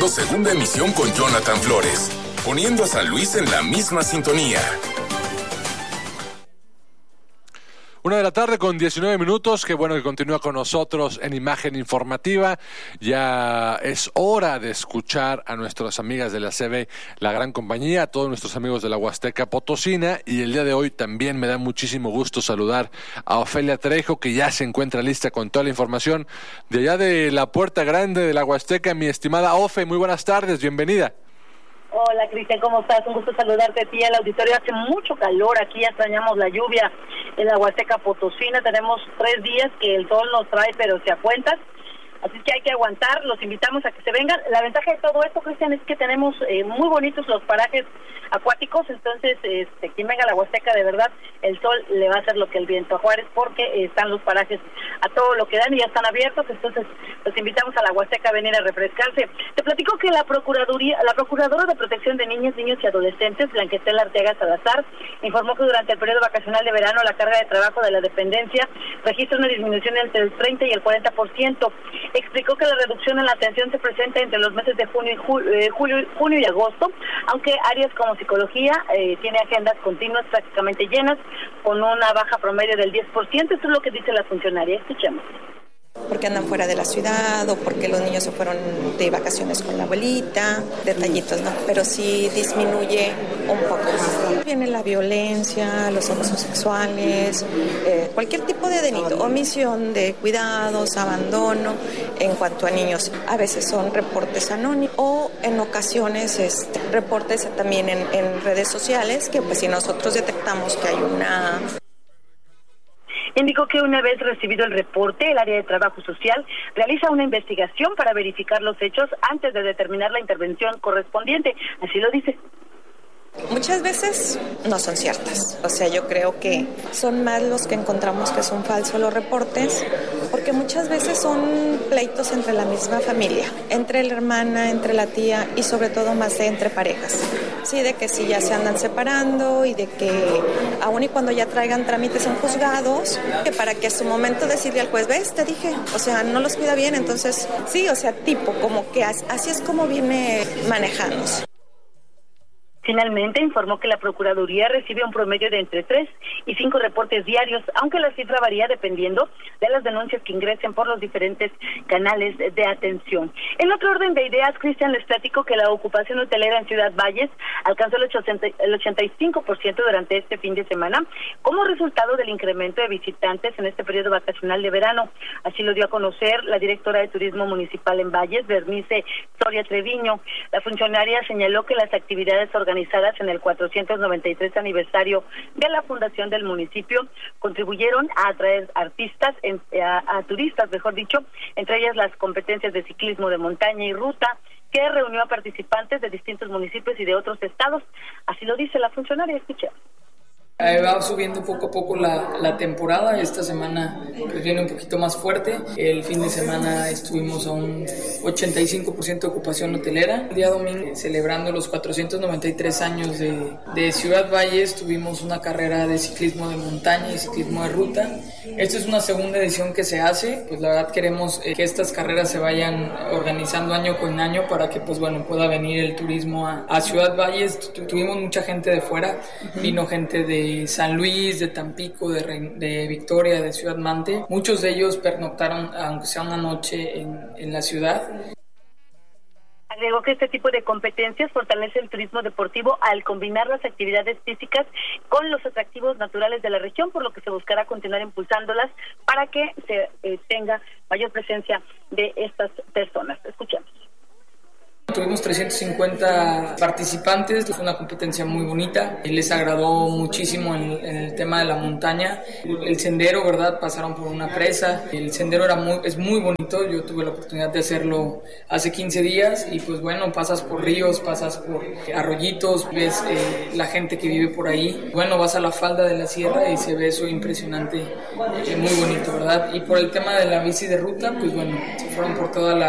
segunda emisión con Jonathan Flores, poniendo a San Luis en la misma sintonía. 1:00 con 19 minutos. Qué bueno que continúa con nosotros en Imagen Informativa. Ya es hora de escuchar a nuestras amigas de la CB, la gran compañía, a todos nuestros amigos de la Huasteca Potosina. Y el día de hoy también me da muchísimo gusto saludar a Ofelia Trejo, que ya se encuentra lista con toda la información de allá de la Puerta Grande de la Huasteca. Mi estimada Ofe, muy buenas tardes, bienvenida. Hola, Cristian, ¿cómo estás? Un gusto saludarte a ti, al auditorio. Hace mucho calor aquí, extrañamos la lluvia en la Huasteca Potosina. Tenemos 3 días que el sol nos trae, pero se a cuentas. Así que hay que aguantar, los invitamos a que se vengan. La ventaja de todo esto, Cristian, es que tenemos muy bonitos los parajes acuáticos, entonces quien venga a la Huasteca, de verdad, el sol le va a hacer lo que el viento a Juárez, porque están los parajes a todo lo que dan y ya están abiertos, entonces los invitamos a la Huasteca a venir a refrescarse. Te platico que la Procuradora de Protección de Niñas, Niños y Adolescentes, Blanquestela Arteaga Salazar, informó que durante el periodo vacacional de verano la carga de trabajo de la dependencia registra una disminución entre el 30 y el 40%. Explicó que la reducción en la atención se presenta entre los meses de junio y agosto, aunque áreas como psicología tiene agendas continuas prácticamente llenas, con una baja promedio del 10%. Esto es lo que dice la funcionaria. Escuchemos. Porque andan fuera de la ciudad o porque los niños se fueron de vacaciones con la abuelita, detallitos, ¿no? Pero sí disminuye un poco. Viene la violencia, los abusos sexuales, cualquier tipo de delito, omisión de cuidados, abandono en cuanto a niños. A veces son reportes anónimos o en ocasiones reportes también en redes sociales, que pues si nosotros detectamos que hay una... Indicó que una vez recibido el reporte, el área de trabajo social realiza una investigación para verificar los hechos antes de determinar la intervención correspondiente. Así lo dice. Muchas veces no son ciertas. O sea, yo creo que son más los que encontramos que son falsos los reportes, porque muchas veces son pleitos entre la misma familia, entre la hermana, entre la tía y sobre todo más entre parejas. Sí, de que sí ya se andan separando y de que aun y cuando ya traigan trámites en juzgados, que para que a su momento decirle al juez, ves, te dije, o sea, no los cuida bien, entonces sí, o sea, tipo, como que así es como viene manejándose. Finalmente, informó que la Procuraduría recibe un promedio de entre 3 y 5 reportes diarios, aunque la cifra varía dependiendo de las denuncias que ingresen por los diferentes canales de atención. En otro orden de ideas, Cristian, les platico que la ocupación hotelera en Ciudad Valles alcanzó el 85% durante este fin de semana, como resultado del incremento de visitantes en este periodo vacacional de verano. Así lo dio a conocer la directora de Turismo Municipal en Valles, Bernice Soria Treviño. La funcionaria señaló que las actividades organizadas en el 493 aniversario de la fundación del municipio contribuyeron a atraer artistas, a turistas, mejor dicho, entre ellas las competencias de ciclismo de montaña y ruta, que reunió a participantes de distintos municipios y de otros estados. Así lo dice la funcionaria. Escuchemos. Va subiendo poco a poco la temporada. Esta semana pues viene un poquito más fuerte. El fin de semana estuvimos a un 85% de ocupación hotelera. El día domingo, celebrando los 493 años de Ciudad Valles, tuvimos una carrera de ciclismo de montaña y ciclismo de ruta. Esta es una segunda edición que se hace. Pues la verdad queremos que estas carreras se vayan organizando año con año para que pues bueno pueda venir el turismo a Ciudad Valles. Tuvimos mucha gente de fuera, vino gente de San Luis, de Tampico, de Victoria, de Ciudad Mante. Muchos de ellos pernoctaron, aunque sea una noche, en la ciudad. Agregó que este tipo de competencias fortalece el turismo deportivo al combinar las actividades físicas con los atractivos naturales de la región, por lo que se buscará continuar impulsándolas para que se tenga mayor presencia de estas personas. Escuchemos. Tuvimos 350 participantes, fue una competencia muy bonita, les agradó muchísimo en el tema de la montaña, el sendero, ¿verdad? Pasaron por una presa, el sendero es muy bonito, yo tuve la oportunidad de hacerlo hace 15 días y pues bueno, pasas por ríos, pasas por arroyitos, ves la gente que vive por ahí, bueno, vas a la falda de la sierra y se ve eso impresionante, muy bonito, ¿verdad? Y por el tema de la bici de ruta, pues bueno, se fueron por toda la